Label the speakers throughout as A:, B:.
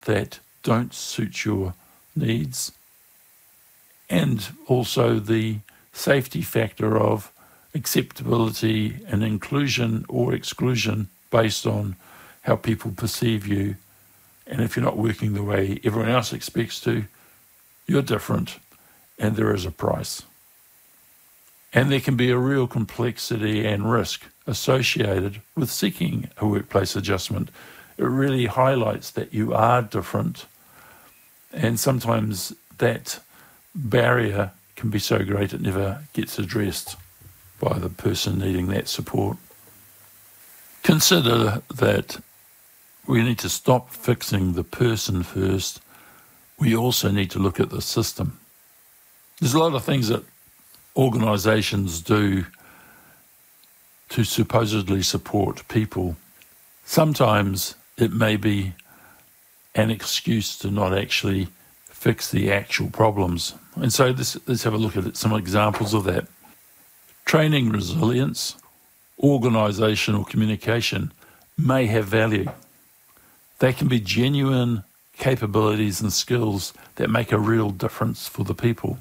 A: that don't suit your needs, and also the safety factor of acceptability and inclusion or exclusion based on how people perceive you. And if you're not working the way everyone else expects to, you're different, and there is a price. And there can be a real complexity and risk associated with seeking a workplace adjustment. It really highlights that you are different, and sometimes that barrier can be so great it never gets addressed by the person needing that support. Consider that we need to stop fixing the person first. We also need to look at the system. There's a lot of things that organisations do to supposedly support people. Sometimes it may be an excuse to not actually fix the actual problems. And so let's have a look at some examples of that. Training resilience, organisational communication may have value. They can be genuine capabilities and skills that make a real difference for the people.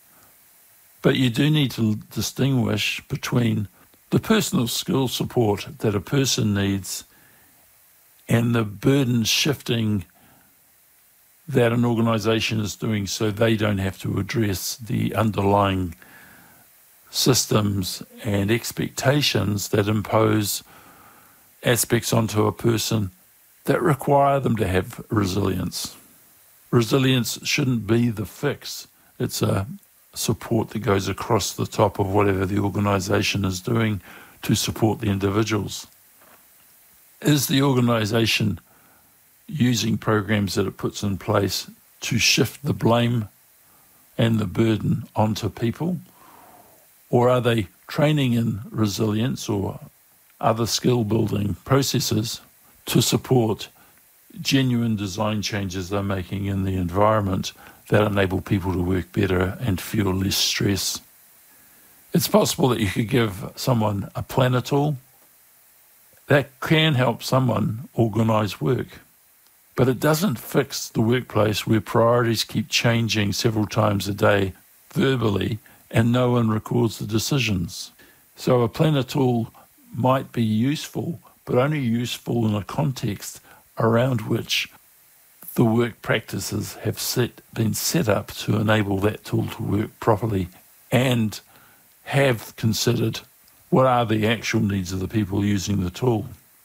A: But you do need to distinguish between the personal skill support that a person needs and the burden shifting that an organisation is doing so they don't have to address the underlying systems and expectations that impose aspects onto a person that require them to have resilience. Resilience shouldn't be the fix. It's a support that goes across the top of whatever the organisation is doing to support the individuals. Is the organisation using programs that it puts in place to shift the blame and the burden onto people? Or are they training in resilience or other skill building processes to support genuine design changes they're making in the environment that enable people to work better and feel less stress? It's possible that you could give someone a planner tool that can help someone organise work. But it doesn't fix the workplace where priorities keep changing several times a day verbally and no one records the decisions. So a planner tool might be useful, but only useful in a context around which the work practices have been set up to enable that tool to work properly and have considered what are the actual needs of the people using the tool.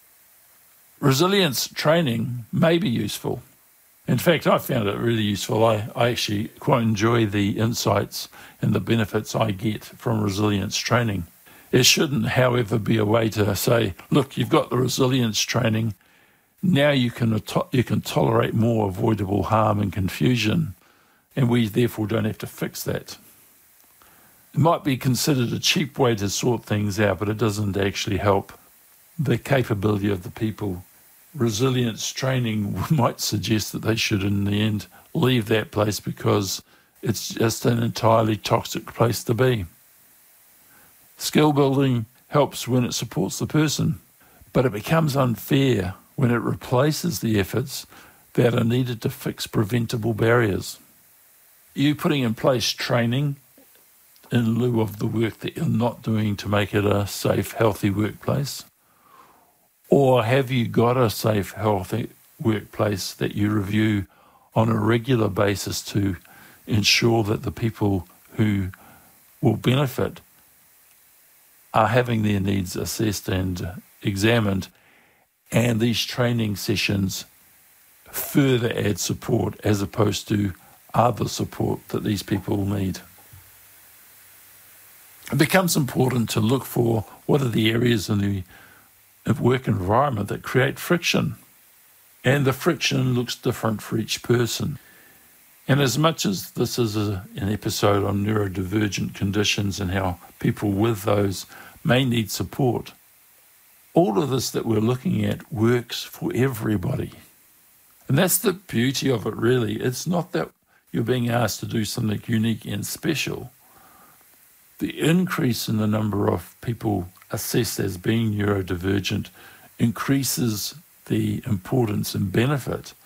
A: Resilience training may be useful. In fact, I found it really useful. I actually quite enjoy the insights and the benefits I get from resilience training. It shouldn't, however, be a way to say, look, you've got the resilience training, now you can tolerate more avoidable harm and confusion, and we therefore don't have to fix that. It might be considered a cheap way to sort things out, but it doesn't actually help the capability of the people. Resilience training might suggest that they should, in the end, leave that place because it's just an entirely toxic place to be. Skill building helps when it supports the person, but it becomes unfair when it replaces the efforts that are needed to fix preventable barriers. You putting in place training in lieu of the work that you're not doing to make it a safe, healthy workplace? Or have you got a safe, healthy workplace that you review on a regular basis to ensure that the people who will benefit are having their needs assessed and examined, and these training sessions further add support as opposed to other support that these people need? It becomes important to look for what are the areas in the work environment that create friction. And the friction looks different for each person. And as much as this is an episode on neurodivergent conditions and how people with those may need support, all of this that we're looking at works for everybody. And that's the beauty of it, really. It's not that you're being asked to do something unique and special. The increase in the number of people assessed as being neurodivergent increases the importance and benefit